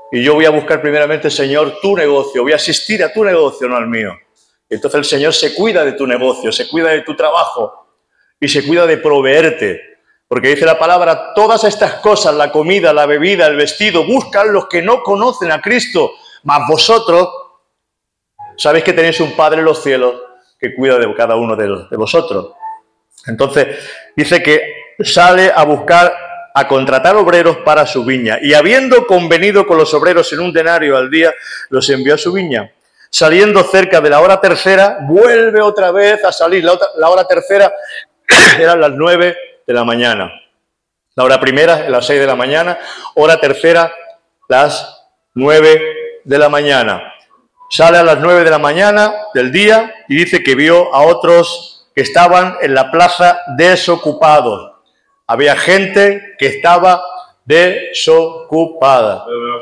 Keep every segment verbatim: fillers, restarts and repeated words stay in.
Y yo voy a buscar primeramente, Señor, tu negocio, voy a asistir a tu negocio, no al mío. Entonces el Señor se cuida de tu negocio, se cuida de tu trabajo y se cuida de proveerte. Porque dice la palabra, todas estas cosas, la comida, la bebida, el vestido, buscan los que no conocen a Cristo. Mas vosotros sabéis que tenéis un Padre en los cielos que cuida de cada uno de, de vosotros. Entonces dice que sale a buscar, a contratar obreros para su viña. Y habiendo convenido con los obreros en un denario al día, los envió a su viña. Saliendo cerca de la hora tercera, vuelve otra vez a salir. La, otra, la hora tercera eran las nueve de la mañana. La hora primera, las seis de la mañana. Hora tercera, las nueve de la mañana. Sale a las nueve de la mañana del día y dice que vio a otros que estaban en la plaza desocupados. Había gente que estaba desocupada.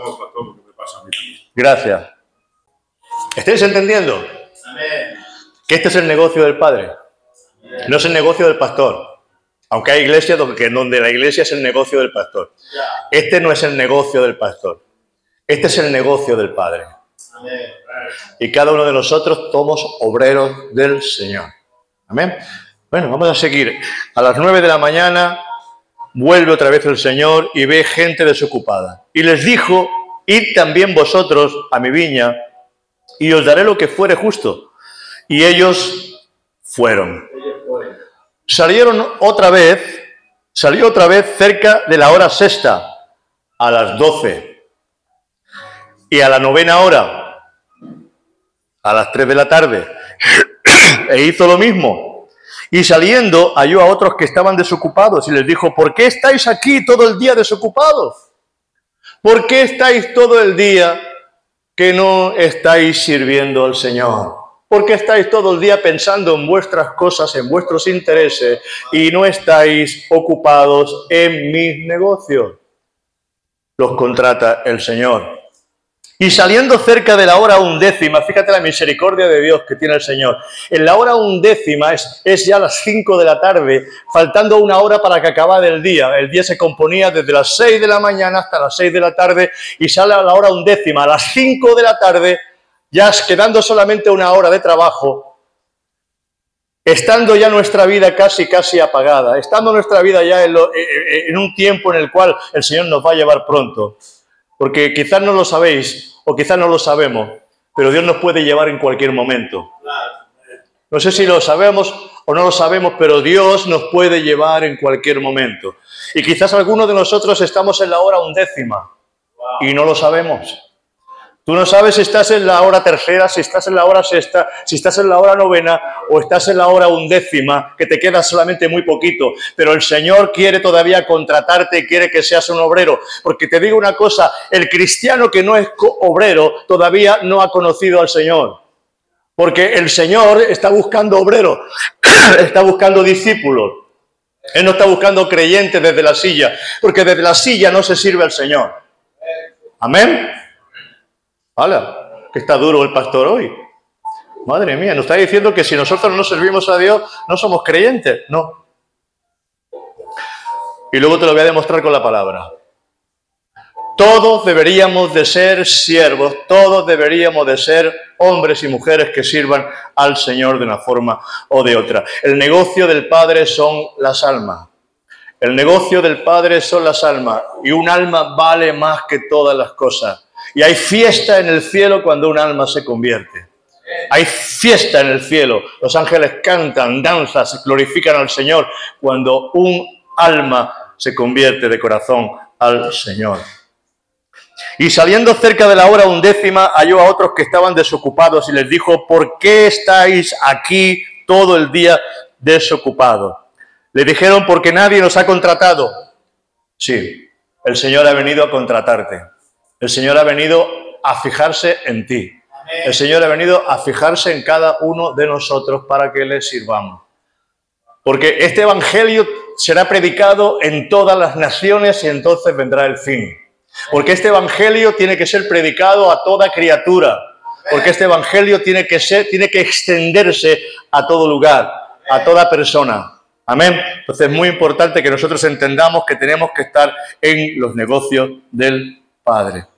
Gracias. ¿Estáis entendiendo? Que este es el negocio del Padre. No es el negocio del pastor. Aunque hay iglesias donde la iglesia es el negocio del pastor. Este no es el negocio del pastor. Este es el negocio del Padre. Y cada uno de nosotros somos obreros del Señor. Amén. Bueno, vamos a seguir. A las nueve de la mañana vuelve otra vez el Señor y ve gente desocupada. Y les dijo, id también vosotros a mi viña y os daré lo que fuere justo. Y ellos fueron. Salieron otra vez, salió otra vez cerca de la hora sexta, a las doce. Y a la novena hora, a las tres de la tarde, e hizo lo mismo. Y saliendo halló a otros que estaban desocupados y les dijo, ¿por qué estáis aquí todo el día desocupados? ¿Por qué estáis todo el día que no estáis sirviendo al Señor? ¿Por qué estáis todo el día pensando en vuestras cosas, en vuestros intereses y no estáis ocupados en mis negocios? Los contrata el Señor. Y saliendo cerca de la hora undécima, fíjate la misericordia de Dios que tiene el Señor. En la hora undécima es, es ya las cinco de la tarde, faltando una hora para que acabara el día. El día se componía desde las seis de la mañana hasta las seis de la tarde y sale a la hora undécima, a las cinco de la tarde, ya quedando solamente una hora de trabajo, estando ya nuestra vida casi, casi apagada, estando nuestra vida ya en, lo, en un tiempo en el cual el Señor nos va a llevar pronto. Porque quizás no lo sabéis o quizás no lo sabemos, pero Dios nos puede llevar en cualquier momento. No sé si lo sabemos o no lo sabemos, pero Dios nos puede llevar en cualquier momento. Y quizás algunos de nosotros estamos en la hora undécima y no lo sabemos. Tú no sabes si estás en la hora tercera, si estás en la hora sexta, si estás en la hora novena o estás en la hora undécima, que te queda solamente muy poquito. Pero el Señor quiere todavía contratarte y quiere que seas un obrero. Porque te digo una cosa, el cristiano que no es obrero todavía no ha conocido al Señor. Porque el Señor está buscando obreros, está buscando discípulos. Él no está buscando creyentes desde la silla, porque desde la silla no se sirve al Señor. Amén. ¡Hala! Que está duro el pastor hoy. Madre mía, nos está diciendo que si nosotros no servimos a Dios, no somos creyentes. No. Y luego te lo voy a demostrar con la palabra. Todos deberíamos de ser siervos, todos deberíamos de ser hombres y mujeres que sirvan al Señor de una forma o de otra. El negocio del Padre son las almas. El negocio del Padre son las almas. Y un alma vale más que todas las cosas. Y hay fiesta en el cielo cuando un alma se convierte. Hay fiesta en el cielo. Los ángeles cantan, danzan, glorifican al Señor cuando un alma se convierte de corazón al Señor. Y saliendo cerca de la hora undécima, halló a otros que estaban desocupados y les dijo, ¿por qué estáis aquí todo el día desocupados? Le dijeron, porque nadie nos ha contratado. Sí, el Señor ha venido a contratarte. El Señor ha venido a fijarse en ti. El Señor ha venido a fijarse en cada uno de nosotros para que le sirvamos. Porque este evangelio será predicado en todas las naciones y entonces vendrá el fin. Porque este evangelio tiene que ser predicado a toda criatura. Porque este evangelio tiene que ser, tiene que extenderse a todo lugar, a toda persona. Amén. Entonces es muy importante que nosotros entendamos que tenemos que estar en los negocios del Padre.